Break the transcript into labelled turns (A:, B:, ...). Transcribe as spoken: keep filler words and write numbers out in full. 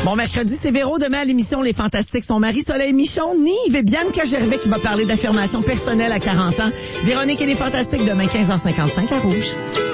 A: Bon mercredi, c'est Véro. Demain à l'émission Les Fantastiques sont Marie-Soleil Michon, Nive et Bianca Gervais qui va parler d'affirmation personnelle à quarante ans. Véronique et les Fantastiques demain quinze heures cinquante-cinq à Rouge.